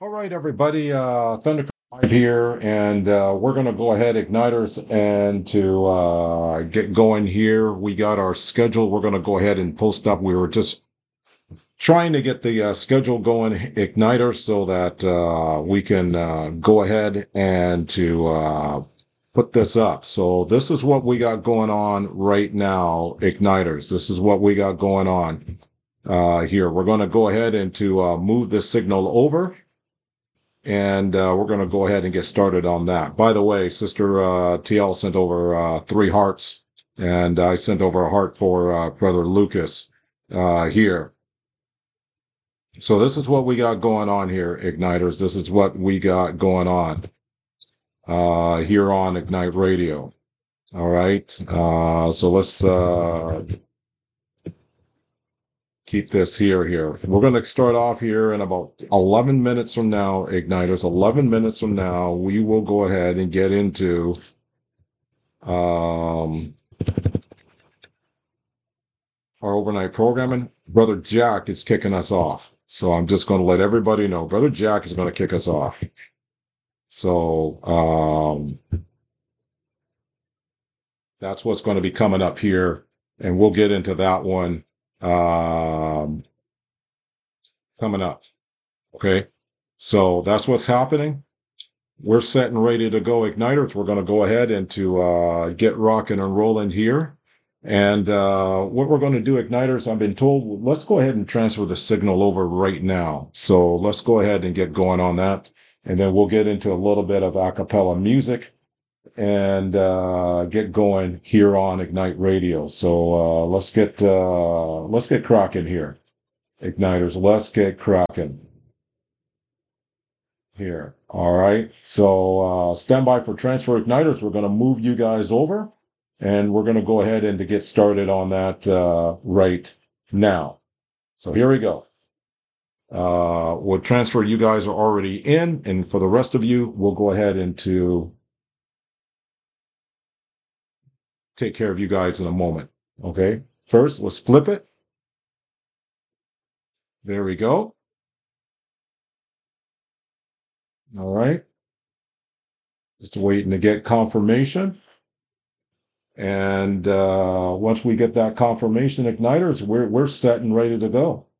All right, everybody, Thunder Live here, and we're going to go ahead, Igniters, and to get going here. We got our schedule. We're going to go ahead and post up. We were just trying to get the schedule going, Igniter, so that we can go ahead and to put this up. So this is what we got going on right now, Igniters. This is what we got going on here. We're going to go ahead and to move this signal over. And we're going to go ahead and get started on that. By the way, Sister TL sent over 3 hearts, and I sent over a heart for Brother Lucas here. So this is what we got going on here, Igniters. This is what we got going on here on Ignite Radio. All right. So let's keep this here. We're going to start off here in about 11 minutes from now, Igniters. 11 minutes from now, we will go ahead and get into our overnight programming. Brother Jack is kicking us off. So I'm just going to let everybody know. Brother Jack is going to kick us off. So that's what's going to be coming up here. And we'll get into that one coming up. Okay. So that's what's happening. We're set and ready to go, Igniters. We're going to go ahead and to get rocking and rolling here. And what we're going to do, Igniters, I've been told, let's go ahead and transfer the signal over right now. So let's go ahead and get going on that. And then we'll get into a little bit of a cappella music and get going here on Ignite Radio. So let's get cracking here, Igniters. Let's get cracking here. All right. So stand by for transfer, Igniters. We're going to move you guys over, and we're going to go ahead and to get started on that right now. So here we go. We'll transfer. You guys are already in, and for the rest of you, we'll go ahead and to take care of you guys in a moment. Okay. First, let's flip it. There we go. All right. Just waiting to get confirmation. And once we get that confirmation, Igniters, we're set and ready to go.